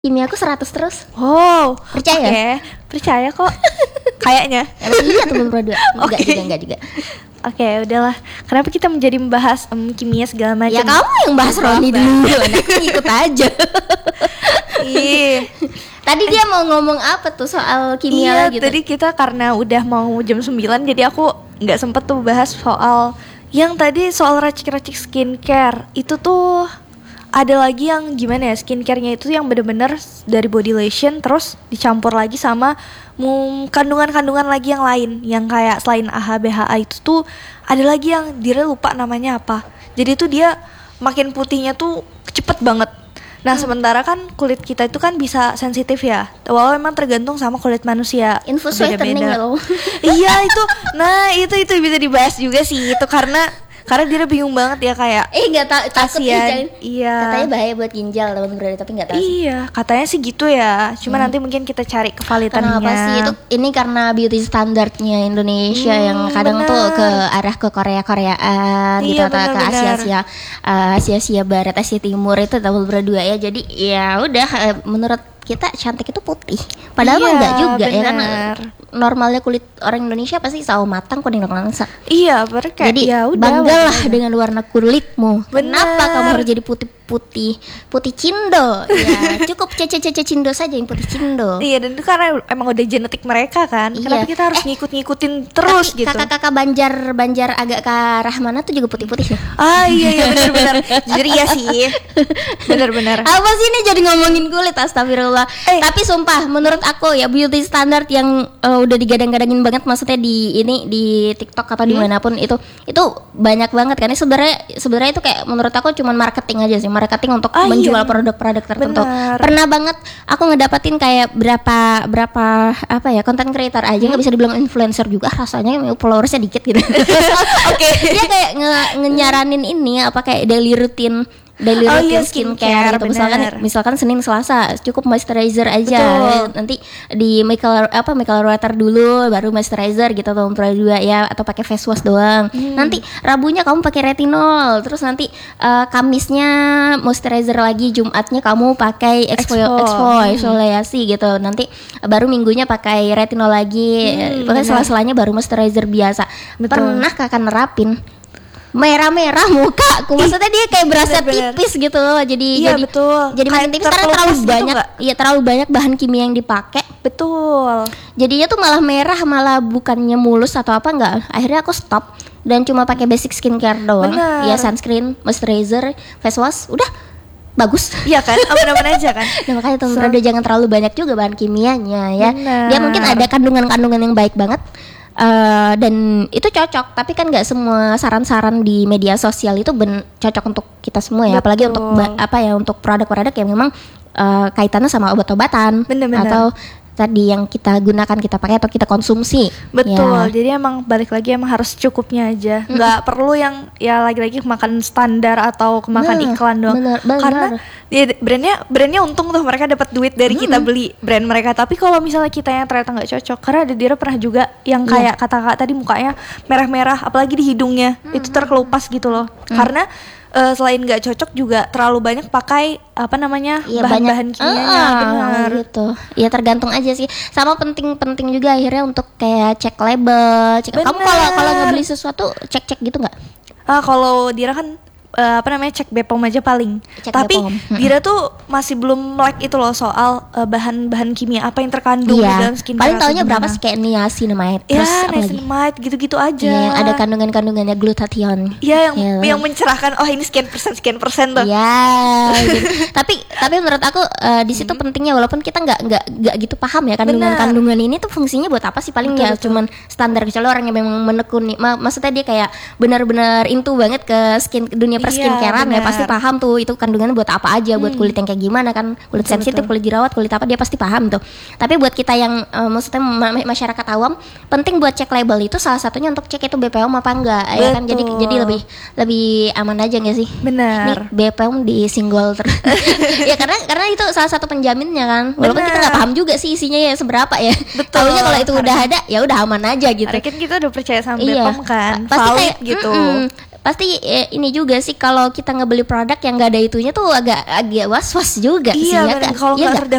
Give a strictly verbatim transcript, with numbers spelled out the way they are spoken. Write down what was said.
Kimia aku seratus terus. Oh, percaya? Okay. Percaya kok. Kayaknya. Emang iya teman berdua. Enggak Okay. juga, enggak juga. Oke, okay, udahlah. Kenapa kita menjadi membahas um, kimia segala macam? Ya kamu yang bahas Roni dulu, aku ikut aja. Ih. Tadi dia mau ngomong apa tuh soal kimia Iya, gitu? tadi kita karena udah mau jam sembilan, jadi aku nggak sempet tuh bahas soal yang tadi soal racik-racik skincare. Itu tuh ada lagi yang gimana ya, skincare-nya itu yang bener-bener dari body lotion terus dicampur lagi sama mm, kandungan-kandungan lagi yang lain, yang kayak selain A H A B H A itu tuh ada lagi yang dia lupa namanya apa. Jadi tuh dia makin putihnya tuh cepet banget. Nah, hmm. sementara kan kulit kita itu kan bisa sensitif ya. Walau memang tergantung sama kulit manusia. Infus whitening ya lo. Iya itu. Nah, itu itu bisa dibahas juga sih itu karena karena dia bingung banget ya kayak eh nggak tahu takut kasihan. Iya. Katanya bahaya buat ginjal teman berada tapi nggak tahu. Iya, sih. Katanya sih gitu ya. Cuma hmm. nanti mungkin kita cari kevalidannya. Kenapa sih itu? Ini karena beauty standarnya Indonesia hmm, yang kadang bener. tuh ke arah ke Korea Koreaan iya, gitu atau ke Asia Asia uh, Asia Asia Barat Asia Timur itu double berdua ya. Jadi ya udah uh, menurut kita cantik itu putih. Padahal iya, enggak juga bener. ya kan. Normalnya kulit orang Indonesia pasti sawo matang kuning langsa. Iya, berarti jadi ya udah banggalah dengan warna kulitmu. Bener. Kenapa kamu harus jadi putih-putih putih cindo? Ya, cukup cece-cece cindo saja yang putih cindo. Iya, dan itu karena emang udah genetik mereka kan. Iya. Kenapa kita harus eh, ngikut-ngikutin terus tapi gitu. kakak-kakak Banjar Banjar agak ke arah mana tuh juga putih-putih ya? Ah iya iya benar-benar. Jujur iya sih. Benar-benar. Apa sih ini jadi ngomongin kulit, astagfirullah. Eh. Tapi sumpah menurut aku ya beauty standard yang uh, udah digadang-gadangin banget maksudnya di ini di TikTok atau hmm. dimanapun itu itu banyak banget kan. Sebenarnya sebenarnya itu kayak menurut aku cuman marketing aja sih, marketing untuk ah, menjual iya. produk-produk tertentu. Benar. Pernah banget aku ngedapatin kayak berapa berapa apa ya konten creator aja nggak hmm. bisa dibilang influencer juga rasanya followersnya dikit gitu. Oke. Okay. Dia kayak nge- ngenyaranin ini apa kayak daily routine daily oh, routine iya, skincare gitu. Misalkan misalkan Senin Selasa cukup moisturizer aja. Betul. Nanti di micellar apa micellar water dulu baru moisturizer gitu atau dua ya atau pakai face wash doang. Hmm. Nanti Rabunya kamu pakai retinol, terus nanti uh, Kamisnya moisturizer lagi, Jumatnya kamu pakai exfo exfo exfoliasi hmm. gitu. Nanti baru Minggunya pakai retinol lagi. Hmm, Pokoknya sela-selanya baru moisturizer biasa. Betul. Pernah Kakak nerapin merah-merah muka aku maksudnya dia kayak berasa bener, tipis gitu loh jadi iya, jadi betul. jadi makin tipis karena terlalu banyak iya terlalu banyak bahan kimia yang dipakai betul jadinya tuh malah merah malah bukannya mulus atau apa enggak akhirnya aku stop dan cuma pakai basic skincare doang bener. Ya sunscreen moisturizer face wash udah bagus iya kan aman-aman aja kan nah makanya tuh so, jangan terlalu banyak juga bahan kimianya ya bener. Dia mungkin ada kandungan-kandungan yang baik banget. Uh, dan itu cocok, tapi kan nggak semua saran-saran di media sosial itu ben- cocok untuk kita semua ya. Betul. Apalagi untuk ba- apa ya untuk produk-produk yang memang uh, kaitannya sama obat-obatan. Bener-bener. Atau tadi yang kita gunakan kita pakai atau kita konsumsi. Betul. Ya. Jadi emang balik lagi emang harus cukupnya aja. Mm-hmm. Nggak perlu yang ya lagi-lagi kemakan standar atau kemakan nah, iklan doang. Bener, bener. Karena ya, brandnya brandnya untung tuh mereka dapat duit dari mm-hmm. kita beli brand mereka. Tapi kalau misalnya kita yang ternyata nggak cocok, karena ada Dira pernah juga yang kayak yeah. kata-kata tadi mukanya merah-merah, apalagi di hidungnya mm-hmm. itu terkelupas gitu loh. Mm-hmm. Karena Uh, selain nggak cocok juga terlalu banyak pakai apa namanya ya, bahan-bahan kimianya uh, benar gitu ya tergantung aja sih sama penting-penting juga akhirnya untuk kayak cek label cek kamu kalau kalau nggak beli sesuatu cek-cek gitu nggak ah kalau Dira kan uh, apa namanya cek B P O M aja paling cek tapi B P O M. Dira tuh masih belum like itu loh soal uh, bahan-bahan kimia apa yang terkandung iya. di dalam skincare paling taunya berapa sih kayak niacinamide ya niacinamide gitu-gitu aja ya, yang ada kandungan-kandungannya glutathione ya yang ya. yang mencerahkan oh ini sekian persen sekian persen tuh ya gitu. tapi tapi menurut aku uh, di situ hmm. pentingnya walaupun kita nggak nggak nggak gitu paham ya kandungan-kandungan ini tuh fungsinya buat apa sih paling betul, ya betul. Cuman standar kecuali orang yang memang menekuni ma- maksudnya dia kayak benar-benar into banget ke skin dunia perskincarean iya, ya pasti paham tuh itu kandungannya buat apa aja buat hmm. kulit yang kayak gimana kan kulit betul, sensitif betul. Kulit jerawat kulit apa dia pasti paham tuh tapi buat kita yang uh, maksudnya ma- masyarakat awam penting buat cek label itu salah satunya untuk cek itu B P O M apa enggak betul. Ya kan jadi jadi lebih lebih aman aja nggak sih benar B P O M di single terus ya karena karena itu salah satu penjaminnya kan walaupun bener. Kita nggak paham juga sih isinya ya seberapa ya tahunya kalau itu udah ada ya udah aman aja gitu karena kan kita udah percaya sama iya. B P O M kan pasti valid kayak, gitu mm-mm. pasti eh, ini juga sih kalau kita ngebeli produk yang nggak ada itunya tuh agak agak was-was juga sih Iya ya bener, kan? kalau Iya nggak nggak?